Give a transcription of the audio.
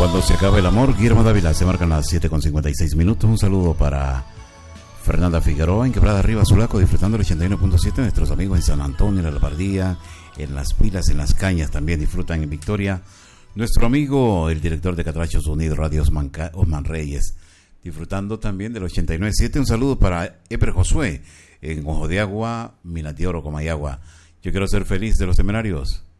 Cuando se acabe el amor, Guillermo Dávila, se marcan las 7:56. Un saludo para Fernanda Figueroa en Quebrada Arriba, Sulaco, disfrutando el 81.7. Nuestros amigos en San Antonio, en la Albardía, en Las Pilas, en Las Cañas también disfrutan en Victoria. Nuestro amigo, el director de Catrachos Unidos Radio, Osman Reyes, disfrutando también del 89.7. Un saludo para Eper Josué en Ojo de Agua, Minas de Oro, Comayagua. Yo quiero ser feliz de los temerarios.